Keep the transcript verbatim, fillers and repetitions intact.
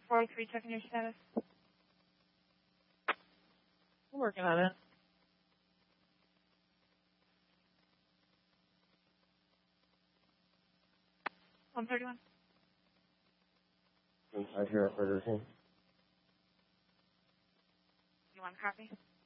four oh three, checking your status. I'm working on it. one thirty-one. I hear it, Burger King. You want a copy?